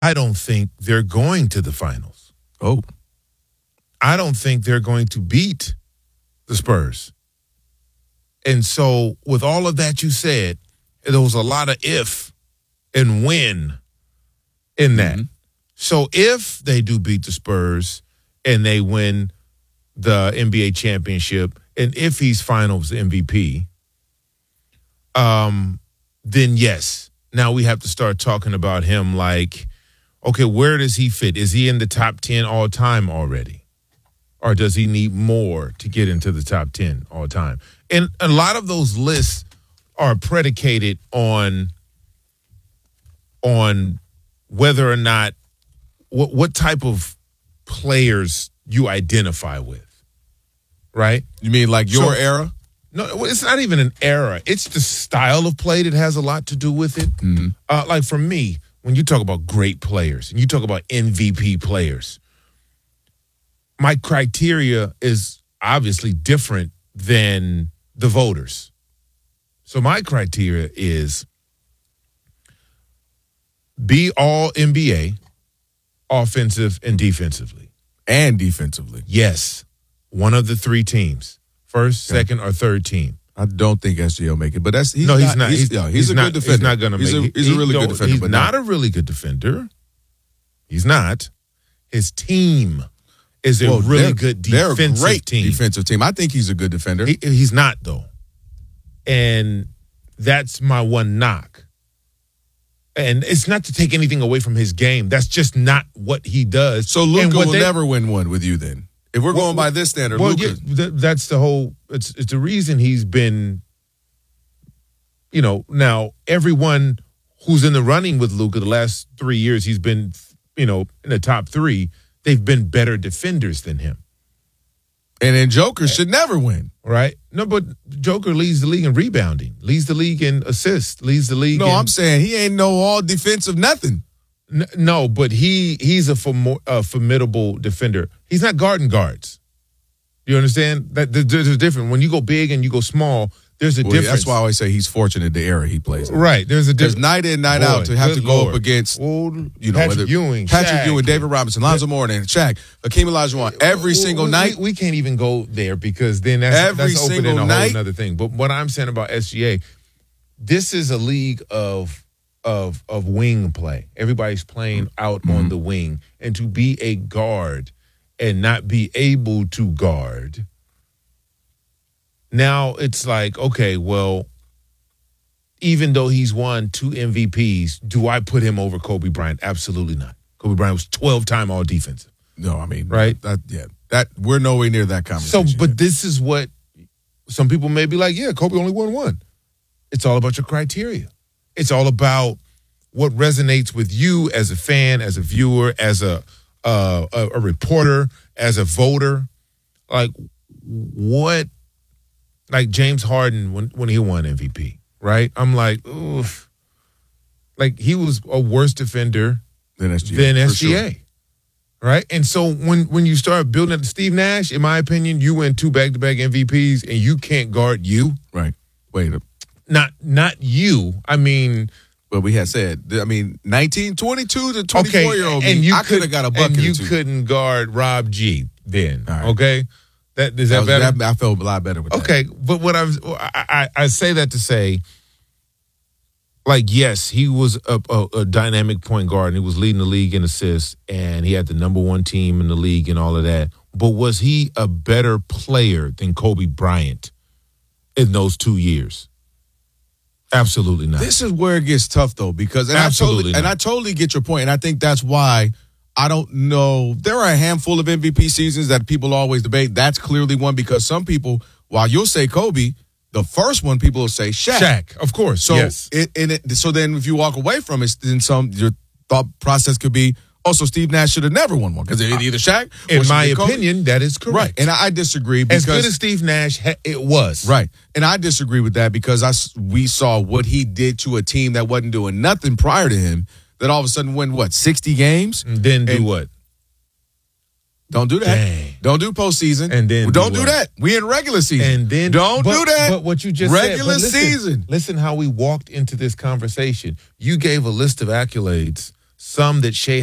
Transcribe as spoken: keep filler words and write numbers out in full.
I don't think they're going to the finals. Oh. I don't think they're going to beat the Spurs. And so with all of that you said, there was a lot of if and when in that. Mm-hmm. So if they do beat the Spurs and they win the N B A championship, and if he's finals M V P, um, then yes. Now we have to start talking about him like, okay, where does he fit? Is he in the top ten all time already? Or does he need more to get into the top ten all time? And a lot of those lists are predicated on, on whether or not, what, what type of players you identify with, right? You mean like your so, era? No, it's not even an era. It's the style of play that has a lot to do with it. Mm-hmm. Uh, like for me, when you talk about great players and you talk about M V P players, my criteria is obviously different than the voters. So my criteria is be all N B A, offensive and defensively. And defensively. Yes. One of the three teams. First, okay. second, or third team. I don't think S G will make it, but that's he's no, he's not. not. He's, he's, yeah, he's, he's a not, good defender. He's not going to make a, it. He's a really good defender. He's but not no. a really good defender. He's not. His team is a well, really good defensive they're a great team. defensive team. I think he's a good defender. He, he's not, though. And that's my one knock. And it's not to take anything away from his game. That's just not what he does. So Luka will they, never win one with you then. If we're well, going by this standard, well, Luka. Yeah, th- that's the whole, it's, it's the reason he's been, you know, now everyone who's in the running with Luka the last three years, he's been, you know, in the top three, they've been better defenders than him. And then Joker should never win. Right? No, but Joker leads the league in rebounding, leads the league in assists, leads the league no, in... No, I'm saying he ain't no all defensive nothing. N- no, but he he's a, form- a formidable defender. He's not guarding guards. You understand? That There's a difference. When you go big and you go small, there's a well, difference. That's why I always say he's fortunate the era he plays in. Right. There's a difference. There's night in, night Boy, out to have to go Lord. up against, well, you know, Patrick whether, Ewing, Patrick Shaq. Ewing, David Robinson, Lonzo Mourning, Shaq, Hakeem Olajuwon, every we, single we, night. We, we can't even go there because then that's, every that's opening a whole night. other thing. But what I'm saying about S G A, this is a league of of of wing play. Everybody's playing out mm-hmm. on the wing. And to be a guard and not be able to guard, now it's like, okay, well, even though he's won two M V Ps, do I put him over Kobe Bryant? Absolutely not. Kobe Bryant was twelve-time all defensive. No, I mean, right? That, yeah, that we're nowhere near that conversation. So, but this is what some people may be like, yeah, Kobe only won one. It's all about your criteria. It's all about what resonates with you as a fan, as a viewer, as a uh, a, a reporter, as a voter. Like what, like James Harden when, when he won M V P, right? I'm like, oof. Like he was a worse defender than S G A. Than S G A. Sure. Right? And so when, when you start building up Steve Nash, in my opinion, you win two back-to-back M V Ps and you can't guard you. Right. Wait. Not not you. I mean... But we had said, I mean, nineteen, twenty-two to twenty-four-year-old okay, me, you I could have got a bucket And you or two. couldn't guard Rob G then, right. okay? That Is that, that better? That, I felt a lot better with okay, that. Okay, but what I, was, I, I I say that to say, like, yes, he was a, a, a dynamic point guard, and he was leading the league in assists, and he had the number one team in the league and all of that. But was he a better player than Kobe Bryant in those two years? Absolutely not. This is where it gets tough, though, because and Absolutely I totally, not. and I totally get your point, and I think that's why I don't know. There are a handful of M V P seasons that people always debate. That's clearly one because some people, while you'll say Kobe, the first one people will say Shaq. Shaq, of course. So yes. it, and it, so then if you walk away from it, then some your thought process could be, oh, so Steve Nash should have never won one because it's either Shaq. In or my Kobe. opinion, that is correct. Right, and I, I disagree because as good as Steve Nash, it was right, and I disagree with that because I we saw what he did to a team that wasn't doing nothing prior to him. That all of a sudden win what sixty games, and then do and what? Don't do that. Dang. Don't do postseason. And then well, don't do, do that. We in regular season. And then don't but, do that. But what you just regular said, listen, season. Listen how we walked into this conversation. You gave a list of accolades some that Shea